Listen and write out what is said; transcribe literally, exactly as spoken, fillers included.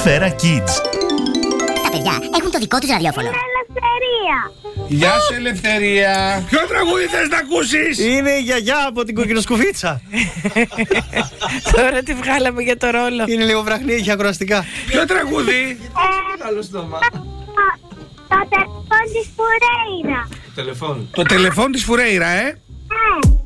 Σφαίρα Kids. Τα παιδιά έχουν το δικό τους ραδιόφωνο. Είναι Ελευθερία. Γεια σου, Ελευθερία. Ποιο τραγούδι θες να ακούσεις? Είναι η γιαγιά από την κοκκινοσκουφίτσα. Τώρα τη βγάλαμε για το ρόλο. Είναι λίγο βραχνή, έχει ακροαστικά. Ποιο τραγούδι? Άλλο στόμα. Το τηλεφώνη της Φουρέιρα. Τηλεφών. Το τηλεφών της Φουρέιρα, ε.